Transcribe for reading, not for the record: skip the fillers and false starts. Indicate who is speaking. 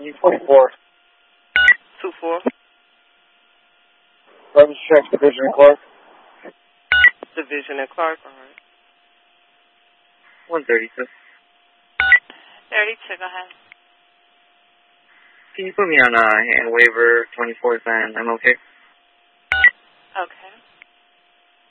Speaker 1: 24.
Speaker 2: 24.
Speaker 1: Brothers Tracks Division in Clark.
Speaker 2: Division in Clark, all right.
Speaker 1: 132.
Speaker 3: 32, go ahead.
Speaker 1: Can you put me on hand waiver 24th and I'm okay?
Speaker 3: Okay.